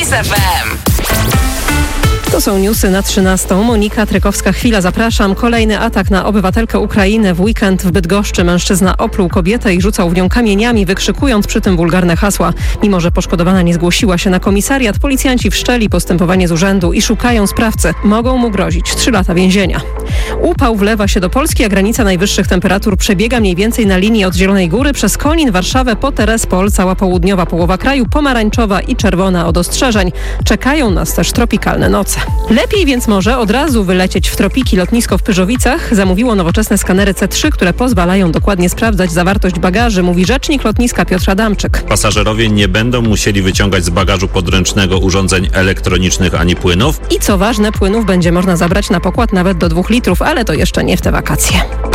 FM. To są newsy na 13. Monika Trykowska-Chwila, zapraszam. Kolejny atak na obywatelkę Ukrainy w weekend w Bydgoszczy. Mężczyzna opluł kobietę i rzucał w nią kamieniami, wykrzykując przy tym wulgarne hasła. Mimo że poszkodowana nie zgłosiła się na komisariat, policjanci wszczęli postępowanie z urzędu i szukają sprawcy. Mogą mu grozić 3 lata więzienia. Upał wlewa się do Polski, a granica najwyższych temperatur przebiega mniej więcej na linii od Zielonej Góry przez Konin, Warszawę po Terespol, cała południowa połowa kraju, pomarańczowa i czerwona od ostrzeżeń. Czekają nas też tropikalne noce. Lepiej więc może od razu wylecieć w tropiki. Lotnisko w Pyrzowicach zamówiło nowoczesne skanery C3, które pozwalają dokładnie sprawdzać zawartość bagaży, mówi rzecznik lotniska Piotr Adamczyk. Pasażerowie nie będą musieli wyciągać z bagażu podręcznego urządzeń elektronicznych ani płynów. I co ważne, płynów będzie można zabrać na pokład nawet do 2 litrów, ale to jeszcze nie w te wakacje.